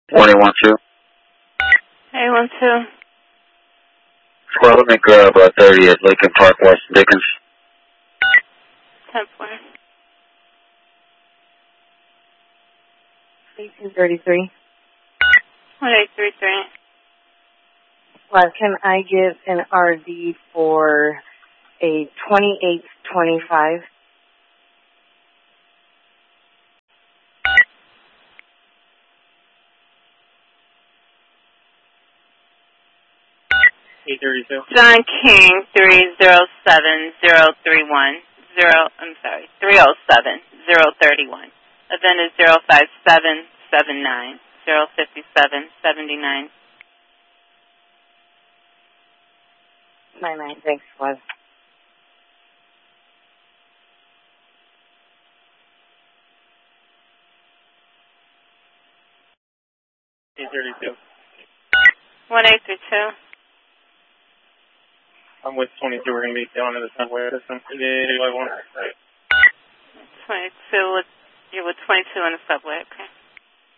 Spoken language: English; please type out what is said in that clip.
1-812. Hey, 1-2. Squad, let me grab 30 at Lincoln Park, West Dickens. 10-4. 1833. 1833. Well, can I get an RD for a 2825? John King 307031 307031. Event is 05779 05779. 99, thanks, Squad. T32. 1832. I'm with 22. We're going to be down in the subway. That's something I want. 22. You're with 22 in the subway, okay?